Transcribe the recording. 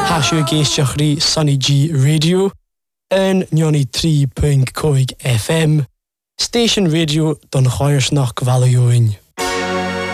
Hasio géisteach rí Sunny G Radio yn 93.5 FM, Station Radio don Choirsnach Valioin.